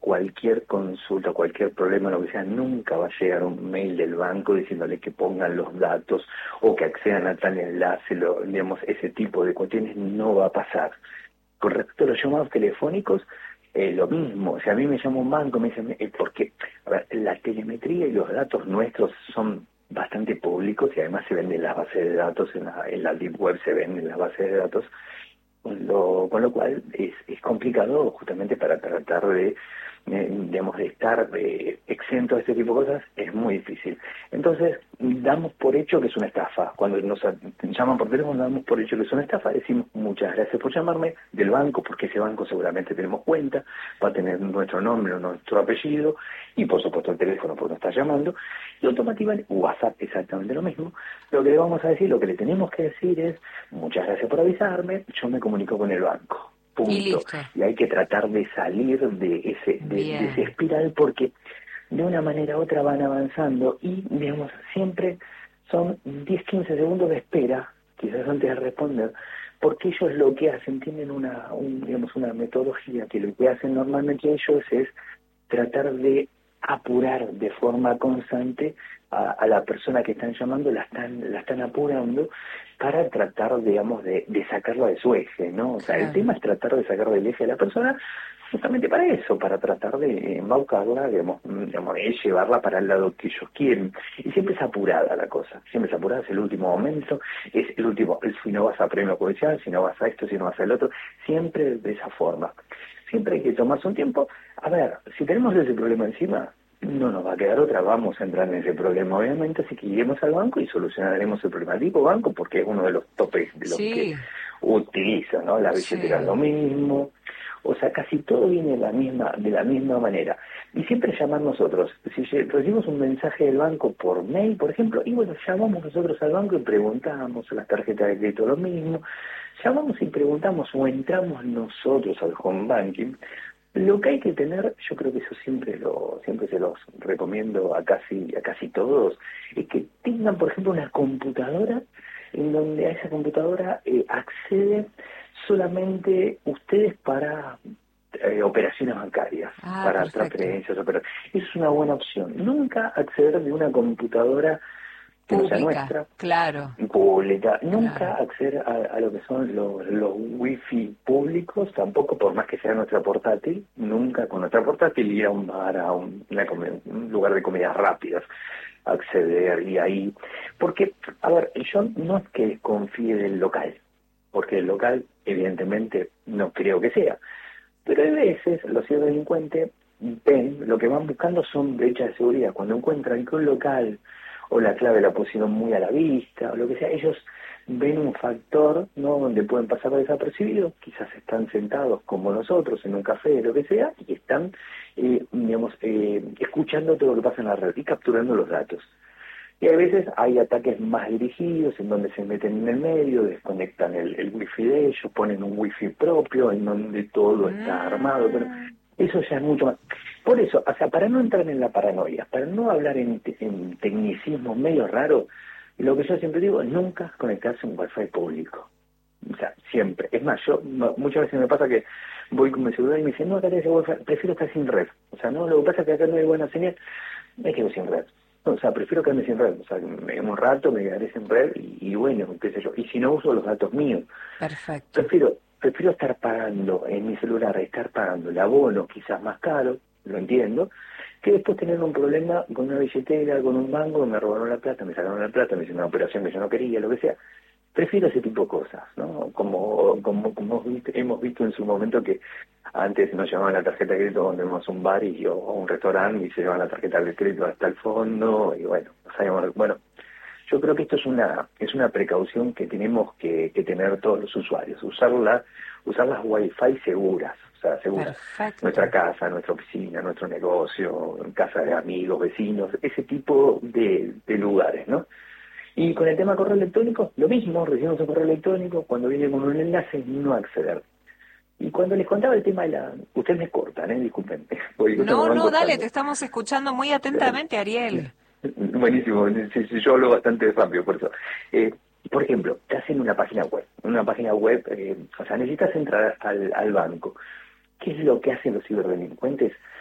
cualquier consulta, cualquier problema, lo que sea, nunca va a llegar un mail del banco diciéndole que pongan los datos o que accedan a tal enlace, digamos, ese tipo de cuestiones no va a pasar. Con respecto a los llamados telefónicos, lo mismo. O sea, a mí me llama un banco, me dicen, porque, a ver, la telemetría y los datos nuestros son bastante públicos y además se venden en las bases de datos, en la deep web se venden las bases de datos, con lo cual es complicado justamente para tratar de, digamos, de estar exento de este tipo de cosas, es muy difícil. Entonces, damos por hecho que es una estafa. Cuando nos llaman por teléfono, damos por hecho que es una estafa, decimos muchas gracias por llamarme, del banco, porque ese banco seguramente tenemos cuenta, va a tener nuestro nombre o nuestro apellido, y por supuesto el teléfono porque nos está llamando, y automáticamente, WhatsApp exactamente lo mismo. Lo que le vamos a decir, lo que le tenemos que decir es, muchas gracias por avisarme, yo me comunico con el banco. Punto. Y listo. Y hay que tratar de salir de ese espiral, porque de una manera u otra van avanzando y, digamos, siempre son 10, 15 segundos de espera, quizás antes de responder, porque ellos lo que hacen, tienen digamos, una metodología que lo que hacen normalmente ellos es tratar de apurar de forma constante a la persona que están llamando, la están apurando para tratar, digamos, de sacarla de su eje, ¿no? O sea, el tema es tratar de sacar del eje a la persona justamente para eso, para tratar de embaucarla, digamos, llevarla para el lado que ellos quieren. Y siempre es apurada la cosa, siempre es apurada, es el último momento, es el último, si no vas a premio judicial, si no vas a esto, si no vas al otro, siempre de esa forma. Siempre hay que tomarse un tiempo. A ver, si tenemos ese problema encima, no nos va a quedar otra, vamos a entrar en ese problema, obviamente, así que iremos al banco y solucionaremos el problema. Digo banco porque es uno de los topes de los que utiliza, ¿no? La billetera es lo mismo, o sea, casi todo viene de la misma manera. Y siempre llamar nosotros, si recibimos un mensaje del banco por mail, por ejemplo, y bueno, llamamos nosotros al banco y preguntamos, a las tarjetas de crédito lo mismo, llamamos y preguntamos o entramos nosotros al home banking. Lo que hay que tener, yo creo que eso siempre se los recomiendo a casi todos, es que tengan, por ejemplo, una computadora en donde a esa computadora acceden solamente ustedes para operaciones bancarias, para transferencias, eso es una buena opción. Nunca acceder de una computadora que no sea nuestra, pública, nunca acceder a lo que son los wifi públicos, tampoco por más que sea nuestra portátil, nunca con nuestra portátil ir a un bar, a un lugar de comidas rápidas, acceder y ahí, porque, a ver, yo no es que desconfíe del local, porque el local evidentemente no creo que sea, pero a veces los ciberdelincuentes ven, lo que van buscando son brechas de seguridad. Cuando encuentran que un local o la clave la pusieron muy a la vista, o lo que sea, ellos ven un factor, ¿no?, donde pueden pasar desapercibidos, quizás están sentados como nosotros en un café, lo que sea, y están, escuchando todo lo que pasa en la red y capturando los datos. Y a veces hay ataques más dirigidos en donde se meten en el medio, desconectan el wifi de ellos, ponen un wifi propio en donde todo está armado, pero eso ya es mucho más. Por eso, o sea, para no entrar en la paranoia, para no hablar en tecnicismos medio raros, lo que yo siempre digo es nunca conectarse a un wifi público. O sea, siempre. Es más, yo muchas veces me pasa que voy con mi celular y me dicen, no, acá tenés el wifi, prefiero estar sin red. O sea, no, lo que pasa es que acá no hay buena señal, me quedo sin red. O sea, prefiero quedarme sin red. O sea, un rato me quedaré sin red y bueno, qué sé yo. Y si no uso los datos míos. Perfecto. Prefiero estar pagando en mi celular, estar pagando el abono quizás más caro, lo entiendo, que después tener un problema con una billetera, con un banco, me robaron la plata, me sacaron la plata, me hicieron una operación que yo no quería, lo que sea. Prefiero ese tipo de cosas, ¿no? Como hemos visto en su momento que antes nos llamaban la tarjeta de crédito cuando íbamos a un bar o un restaurante y se llevaban la tarjeta de crédito hasta el fondo y bueno, yo creo que esto es una precaución que tenemos que tener todos los usuarios, usar las Wi-Fi seguras, o sea, seguras. Perfecto. Nuestra casa, nuestra oficina, nuestro negocio, casa de amigos, vecinos, ese tipo de lugares, ¿no? Y con el tema correo electrónico, lo mismo, recibimos un correo electrónico, cuando viene con un enlace, no acceder. Y cuando les contaba el tema ustedes me cortan, disculpen. No, dale, te estamos escuchando muy atentamente, Ariel. Buenísimo, sí, yo hablo bastante rápido, por eso. Por ejemplo, te hacen una página web, o sea, necesitas entrar al banco. ¿Qué es lo que hacen los ciberdelincuentes?